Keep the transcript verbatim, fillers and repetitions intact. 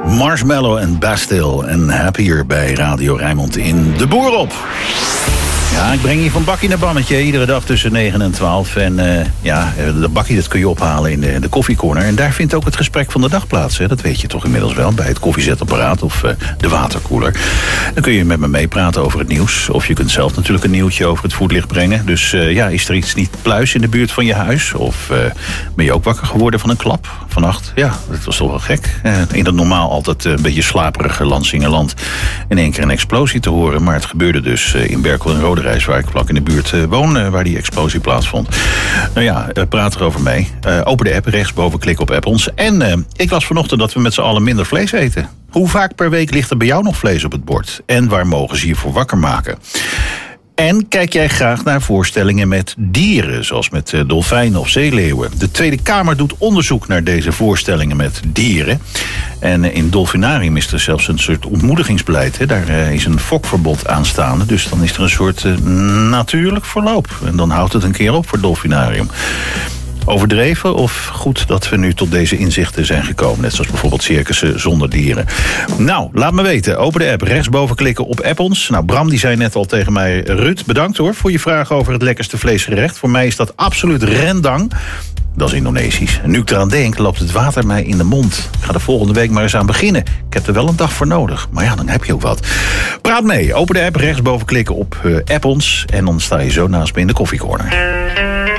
Marshmallow en Bastille en Happier bij Radio Rijnmond in De Boer op. Ja, ik breng je van bakkie naar bannetje, iedere dag tussen negen en twaalf. En uh, ja, dat bakkie dat kun je ophalen in de, de koffiecorner. En daar vindt ook het gesprek van de dag plaats. Hè. Dat weet je toch inmiddels wel, bij het koffiezetapparaat of uh, de waterkoeler. Dan kun je met me meepraten over het nieuws. Of je kunt zelf natuurlijk een nieuwtje over het voetlicht brengen. Dus uh, ja, is er iets niet pluis in de buurt van je huis? Of uh, ben je ook wakker geworden van een klap vannacht? Ja, dat was toch wel gek. Uh, in dat normaal altijd een beetje slaperige Lansingerland in één keer een explosie te horen. Maar het gebeurde dus uh, in Berkel en Roderijs, waar ik vlak in de buurt uh, woon, uh, waar die explosie plaatsvond. Nou ja, uh, praat erover mee. Uh, open de app, rechtsboven klik op app ons. En uh, ik las vanochtend dat we met z'n allen minder vlees eten. Hoe vaak per week ligt er bij jou nog vlees op het bord? En waar mogen ze je voor wakker maken? En kijk jij graag naar voorstellingen met dieren, zoals met uh, dolfijnen of zeeleeuwen? De Tweede Kamer doet onderzoek naar deze voorstellingen met dieren. En uh, in Dolfinarium is er zelfs een soort ontmoedigingsbeleid. Hè? Daar uh, is een fokverbod aanstaande, dus dan is er een soort uh, natuurlijk verloop. En dan houdt het een keer op voor het Dolfinarium. Overdreven of goed dat we nu tot deze inzichten zijn gekomen? Net zoals bijvoorbeeld circussen zonder dieren. Nou, laat me weten. Open de app, rechtsboven klikken op app ons. Nou, Bram die zei net al tegen mij... Ruud, bedankt hoor voor je vraag over het lekkerste vleesgerecht. Voor mij is dat absoluut rendang. Dat is Indonesisch. En nu ik eraan denk, loopt het water mij in de mond. Ik ga er volgende week maar eens aan beginnen. Ik heb er wel een dag voor nodig. Maar ja, dan heb je ook wat. Praat mee. Open de app, rechtsboven klikken op uh, app ons. En dan sta je zo naast me in de koffiecorner.